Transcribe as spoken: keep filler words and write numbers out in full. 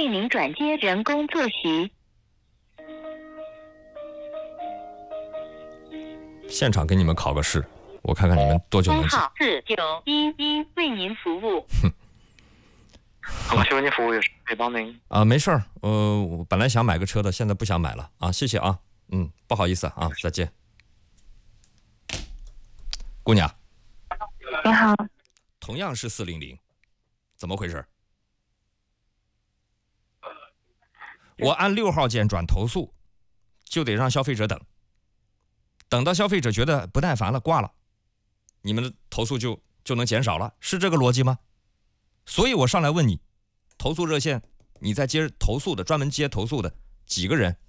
为您转接人工作息。 现场给你们考个试，我看看你们多久能接。 号四九一一为您服务。 我请问您服务有什么可以帮您？ 啊，没事儿，呃，我本来想买个车的，现在不想买了啊，谢谢啊，嗯，不好意思啊，再见。姑娘， 你好， 同样是四零零，怎么回事？我按六号键转投诉，就得让消费者等，等到消费者觉得不耐烦了，挂了，你们的投诉就就能减少了，是这个逻辑吗？所以我上来问你，投诉热线你在接投诉的，专门接投诉的几个人？